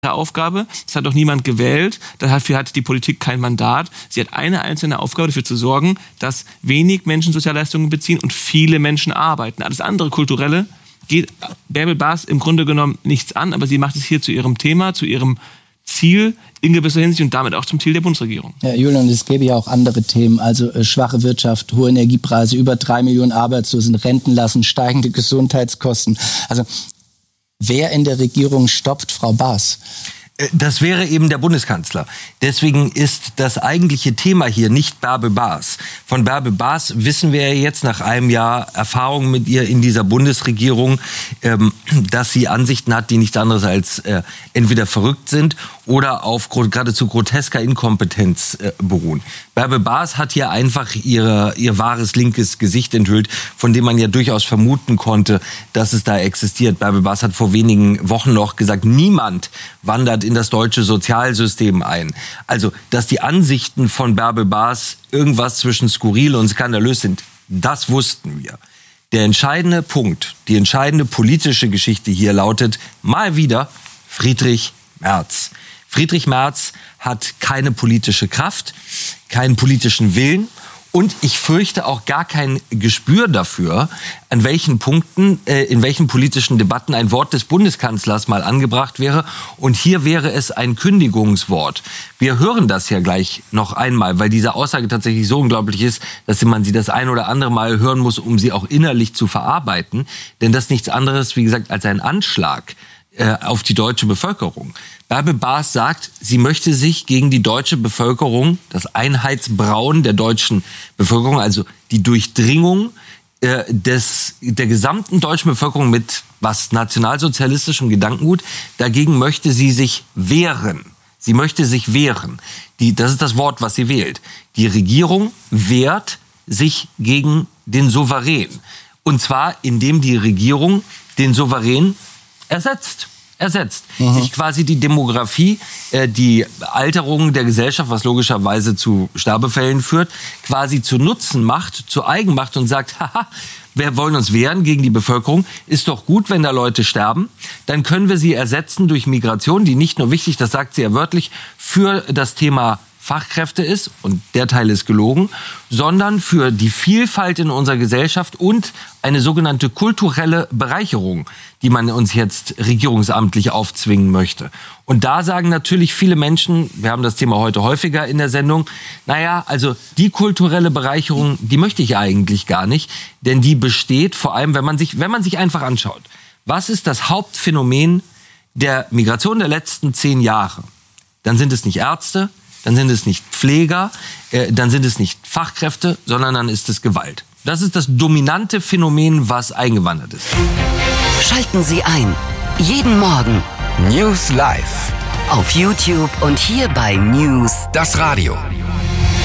Aufgabe. Das hat doch niemand gewählt. Dafür hat die Politik kein Mandat. Sie hat eine einzelne Aufgabe, dafür zu sorgen, dass wenig Menschen Sozialleistungen beziehen und viele Menschen arbeiten. Alles andere Kulturelle geht Bärbel Baas im Grunde genommen nichts an, aber sie macht es hier zu ihrem Thema, zu ihrem Ziel in gewisser Hinsicht und damit auch zum Ziel der Bundesregierung. Ja, Julian, es gäbe ja auch andere Themen, also schwache Wirtschaft, hohe Energiepreise, über 3 Millionen Arbeitslosen, Rentenlasten, steigende Gesundheitskosten. Also wer in der Regierung stoppt Frau Baas? Das wäre eben der Bundeskanzler. Deswegen ist das eigentliche Thema hier nicht Bärbel Baas. Von Bärbel Baas wissen wir ja jetzt nach einem Jahr Erfahrung mit ihr in dieser Bundesregierung, dass sie Ansichten hat, die nichts anderes als entweder verrückt sind oder auf geradezu grotesker Inkompetenz beruhen. Bärbel Baas hat hier einfach ihr wahres linkes Gesicht enthüllt, von dem man ja durchaus vermuten konnte, dass es da existiert. Bärbel Baas hat vor wenigen Wochen noch gesagt, niemand wandert in das deutsche Sozialsystem ein. Also, dass die Ansichten von Bärbel Baas irgendwas zwischen skurril und skandalös sind, das wussten wir. Der entscheidende Punkt, die entscheidende politische Geschichte hier lautet mal wieder Friedrich Merz. Friedrich Merz hat keine politische Kraft, keinen politischen Willen und ich fürchte auch gar kein Gespür dafür, an welchen Punkten, in welchen politischen Debatten ein Wort des Bundeskanzlers mal angebracht wäre. Und hier wäre es ein Kündigungswort. Wir hören das ja gleich noch einmal, weil diese Aussage tatsächlich so unglaublich ist, dass man sie das ein oder andere Mal hören muss, um sie auch innerlich zu verarbeiten. Denn das ist nichts anderes, wie gesagt, als ein Anschlag auf die deutsche Bevölkerung. Bärbel Baas sagt, sie möchte sich gegen die deutsche Bevölkerung, das Einheitsbrauen der deutschen Bevölkerung, also die Durchdringung der gesamten deutschen Bevölkerung mit was nationalsozialistischem Gedankengut, dagegen möchte sie sich wehren. Sie möchte sich wehren. Das ist das Wort, was sie wählt. Die Regierung wehrt sich gegen den Souverän. Und zwar, indem die Regierung den Souverän ersetzt. Sich quasi die Demografie, die Alterung der Gesellschaft, was logischerweise zu Sterbefällen führt, quasi zu Nutzen macht, zu eigen macht und sagt, haha, wir wollen uns wehren gegen die Bevölkerung, ist doch gut, wenn da Leute sterben, dann können wir sie ersetzen durch Migration, die nicht nur wichtig, das sagt sie ja wörtlich, für das Thema Fachkräfte ist, und der Teil ist gelogen, sondern für die Vielfalt in unserer Gesellschaft und eine sogenannte kulturelle Bereicherung, die man uns jetzt regierungsamtlich aufzwingen möchte. Und da sagen natürlich viele Menschen, wir haben das Thema heute häufiger in der Sendung, naja, also die kulturelle Bereicherung, die möchte ich eigentlich gar nicht, denn die besteht vor allem, wenn man sich einfach anschaut, was ist das Hauptphänomen der Migration der letzten 10 Jahre? Dann sind es nicht Ärzte, dann sind es nicht Pfleger, dann sind es nicht Fachkräfte, sondern dann ist es Gewalt. Das ist das dominante Phänomen, was eingewandert ist. Schalten Sie ein. Jeden Morgen. News Live. Auf YouTube und hier bei News. Das Radio.